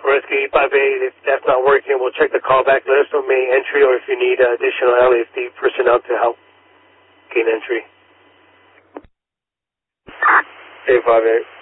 Rescue 858. If that's not working, we'll check the callback. Let us know main entry, or if you need additional LAFD personnel to help gain entry. 858.